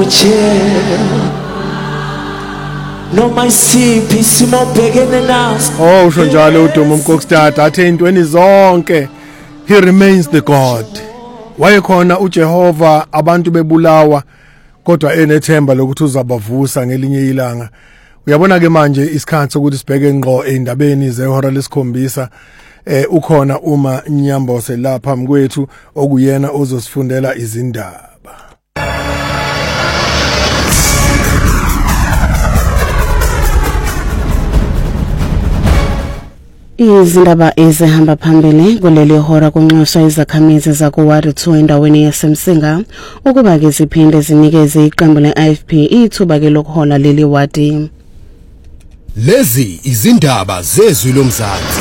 noma isiphi simo obhekene naso. Oh usho njalo uDumo Mkokstad athi intweni zonke he remains the God. Wayekhona uJehova abantu bebulawa kodwa enethemba lokuthi uzabavusa ngelinye ilanga. Uyabona ke manje isikhathi sokuthi sibheke ngqo endabeni zehora lesikhombisa ukhona uma Nyambose lapha mkwethu okuyena ozosifundela izindaba. Izindaba ezihamba phambili kuleli hora kunxuswa izakhamizi zakuWard 2 endaweni yaseMsinga ukuba ke ziphinde zinikeze iqembu le-IFP ithuba ke lokuhola leli wadi. Lezi izindaba zezwi lomzansi.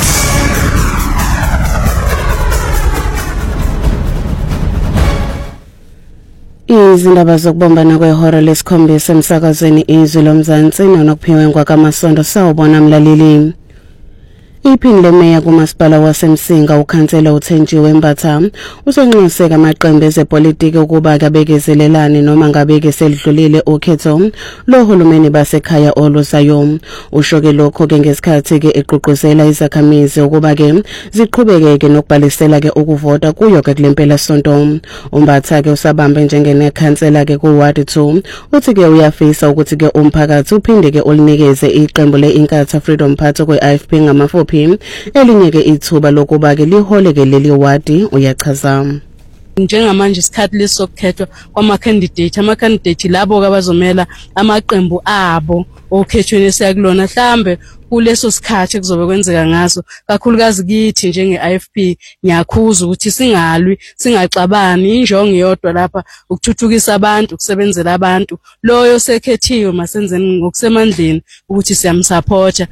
Izindaba zokubombana kwehora lesikhombisa emsakazweni izwi lomzansi nokuphiwa kwakaMasondo sawubona mlaleli. Iphini lemeya kumasipala waseMsinga ukhansela uThenjiwe Mbatha usonxuseka amaqembu ezepolitiki ukuba kabekezelelane noma ngabeke selidlulile ukhetho lohulumeni basekhaya oluzayo. Usho ke lokho ke ngesikhathi ke eqhuquzela izakhamizi ukuba ke ziqhubekeke nokubhalisela ke ukuvota kuyo ke kulempela sonto. Umbatha ke usabambe njengenekhansela ke kuWard 2 uthi ke uyafisa ukuthi ke umphakathi uphinde ke ulinikeze iqembu leInkatha Freedom Party kweIFP ngamafuphi elinye ke ithuba lokuba ke lihole ke leli wadi uyachaza. Njengamanje isikhathi lesokukhethwa ama-candidate labo abazomela amaqembu abo okhethweni esiyakulona mhlambe kuleso sikhathi kuzobe kwenzeka ngaso kakhulukazi kithi njenge-IFP ngiyakhuza ukuthi singalwi singaxabani injongo yodwa lapha ukuthuthukisa abantu ukusebenzela abantu loyo sekhethiwe masenzeni ngokusemandleni ukuthi siyamsupporta.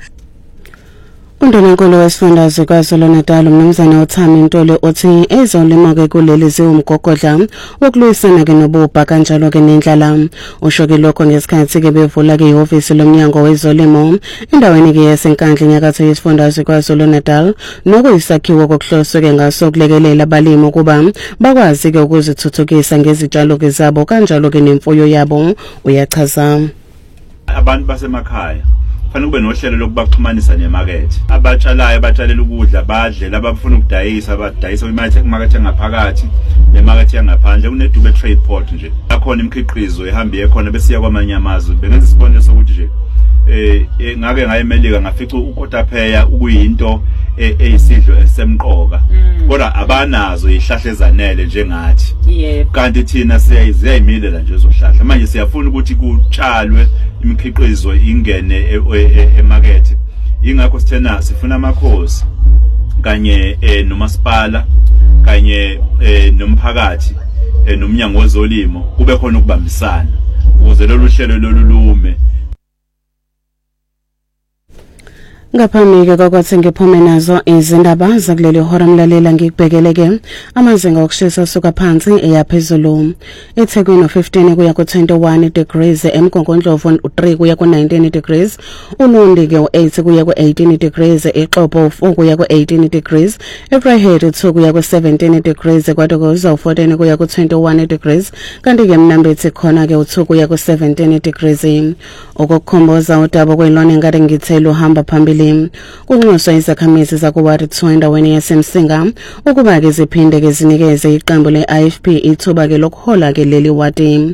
Undonankulu wesifundazwe KwaZulu-Natal umnumzana uThami Ntole uthi ezolimo ke kuleli ziwumgogodla wokulwisana ke nobubha kanjalo ke nendlala. Usho ke lokho ngesikhathi ke bevula ke ihhovisi lomnyango wezolimo endaweni ke yaseNkandla enyakatho yesifundazwe KwaZulu-Natal nokuyisakhiwo kokuhloswe ke ngaso kulekelela abalimi ukuba bakwazi ke ukuzithuthukisa ngezitshalo ke zabo kanjalo ke nemfuyo yabo uyachaza. Abantu basemakhaya fanele kube nohlelo lokubaxhumanisa nemarket. Abatshalayo batshalela ukudla badle labafuna ukudayisa badayisa imarket engaphakathi nemarket yangaphandle kunedube trade port nje. Akhona imikhiqizo ehamba ekhona besiya kwamanye amazwe. Bengenza isibonelo sokuthi nje ngake ngayemelika ngafica ukotapeya ukuyinto eyisidlo esemqoka kodwa abanazo izihlahla ezanele njengathi. Kanti thina siyayimilela nje ezohlahla manje siyafuna ukuthi kutshalwe imikhiqizo ingene emarket. Ingakho sithena sifuna amakhosi kanye nomasipala kanye nomphakathi nomnyango wezolimo kube khona ukubambisana ukuze lolu hlelo lolume. Ngaphambi kokwathi ngiphume nazo izindaba zakuleli hora mlalela ngikubhekeleke amazinga okushisa suka phansi eyaphezulu. eThekwini 15 kuya ku21 degrees, eMgongondlovu 3 kuya ku19 degrees, uNondi ke 8 kuya ku18 degrees, eXhopo 4 kuya ku18 degrees, eVryheid 2 kuya ku17 degrees, kwaDokoza 14 kuya ku21 degrees, kanti ke Mnambithi khona ke 2 kuya ku17 degrees. Okukhomboza udaba kwelona ngade ngithela uhamba phambili kunxuswa izakhamizi zakuWard 2 endaweni yaseMsinga ukuba ke ziphinde ke zinikeze iqembu le-IFP ithuba ke lokuhola ke leli wadi.